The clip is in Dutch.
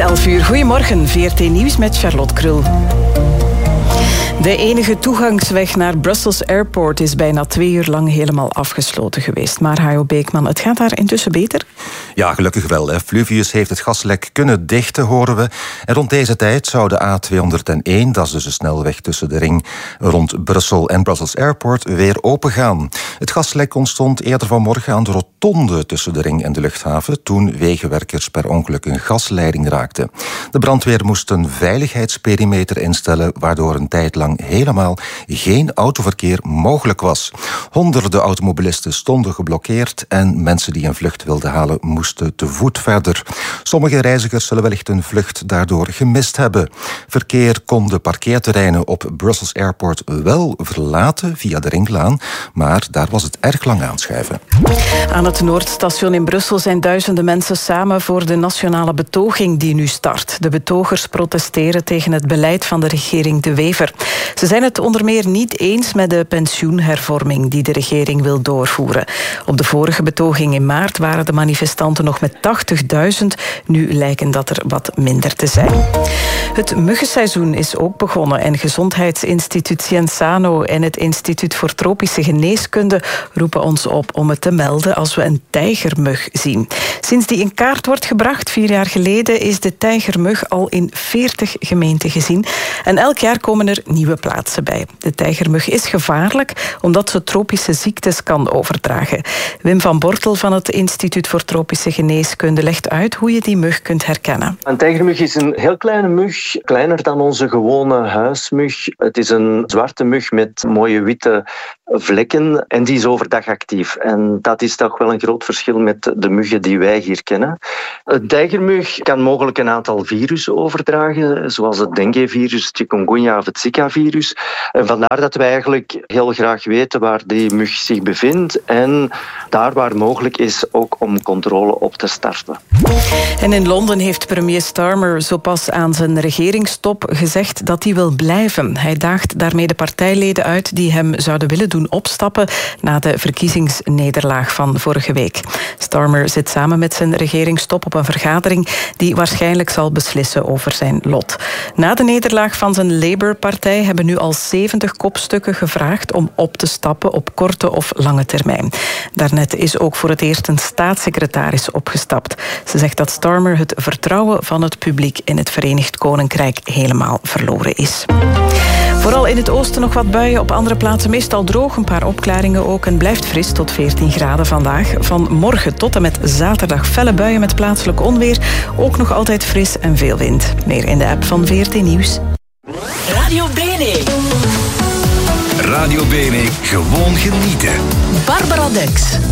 11 uur. Goedemorgen, VRT Nieuws met Charlotte Krul. De enige toegangsweg naar Brussels Airport is bijna 2 uur lang helemaal afgesloten geweest. Maar Hajo Beekman, het gaat daar intussen beter? Ja, gelukkig wel. Fluvius heeft het gaslek kunnen dichten, horen we. En rond deze tijd zou de A201, dat is dus de snelweg tussen de ring rond Brussel en Brussels Airport, weer opengaan. Het gaslek ontstond eerder vanmorgen aan de rotonde tussen de ring en de luchthaven, toen wegenwerkers per ongeluk een gasleiding raakten. De brandweer moest een veiligheidsperimeter instellen, waardoor een tijd lang helemaal geen autoverkeer mogelijk was. Honderden automobilisten stonden geblokkeerd en mensen die een vlucht wilden halen moesten te voet verder. Sommige reizigers zullen wellicht hun vlucht daardoor gemist hebben. Verkeer kon de parkeerterreinen op Brussels Airport wel verlaten via de Ringlaan, maar daar was het erg lang aanschuiven. Aan het Noordstation in Brussel zijn duizenden mensen samen voor de nationale betoging die nu start. De betogers protesteren tegen het beleid van de regering De Wever. Ze zijn het onder meer niet eens met de pensioenhervorming die de regering wil doorvoeren. Op de vorige betoging in maart waren de manifestanten nog met 80.000. Nu lijken dat er wat minder te zijn. Het muggenseizoen is ook begonnen en Gezondheidsinstituut Cienzano en het Instituut voor Tropische Geneeskunde roepen ons op om het te melden als we een tijgermug zien. Sinds die in kaart wordt gebracht 4 jaar geleden is de tijgermug al in 40 gemeenten gezien en elk jaar komen er nieuwe plaatsen bij. De tijgermug is gevaarlijk omdat ze tropische ziektes kan overdragen. Wim van Bortel van het Instituut voor Tropische Geneeskunde legt uit hoe je die mug kunt herkennen. Een tijgermug is een heel kleine mug, kleiner dan onze gewone huismug. Het is een zwarte mug met mooie witte vlekken en die is overdag actief. En dat is toch wel een groot verschil met de muggen die wij hier kennen. Een tijgermug kan mogelijk een aantal virussen overdragen, zoals het dengue-virus, het chikungunya of het Zika-virus. En vandaar dat wij eigenlijk heel graag weten waar die mug zich bevindt en daar waar mogelijk is ook om controle op te starten. En in Londen heeft premier Starmer zo pas aan zijn regeringstop gezegd dat hij wil blijven. Hij daagt daarmee de partijleden uit die hem zouden willen doen opstappen na de verkiezingsnederlaag van vorige week. Starmer zit samen met zijn regeringstop op een vergadering die waarschijnlijk zal beslissen over zijn lot. Na de nederlaag van zijn Labour-partij hebben nu al 70 kopstukken gevraagd om op te stappen op korte of lange termijn. Daarnet is ook voor het eerst een staatssecretaris opgestapt. Ze zegt dat Starmer het vertrouwen van het publiek in het Verenigd Koninkrijk helemaal verloren is. Vooral in het oosten nog wat buien, op andere plaatsen meestal droog, een paar opklaringen ook en blijft fris tot 14 graden vandaag. Van morgen tot en met zaterdag felle buien met plaatselijk onweer, ook nog altijd fris en veel wind. Meer in de app van VRT Nieuws. Radio Bene. Radio Bene, gewoon genieten. Barbara Dex.